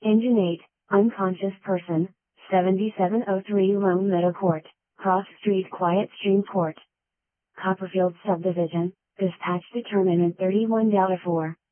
Engine 8, unconscious person, 7703 Lone Meadow Court, Cross Street Quiet Stream Court. Copperfield Subdivision, dispatch determinant 31 4.